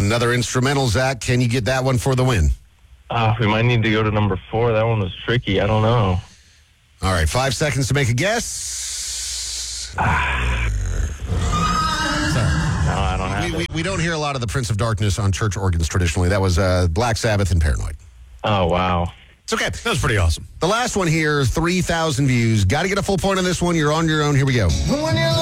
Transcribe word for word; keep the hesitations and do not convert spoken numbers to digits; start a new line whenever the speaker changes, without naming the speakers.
Another instrumental, Zach. Can you get that one for the win?
Uh, we might need to go to number four. That one was tricky. I don't know.
All right, five seconds to make a guess.
No, I don't have
We, we,
it.
we don't hear a lot of the Prince of Darkness on church organs traditionally. That was uh, Black Sabbath and Paranoid.
Oh, wow.
It's okay.
That was pretty awesome.
The last one here, three thousand views. Got to get a full point on this one. You're on your own. Here we go.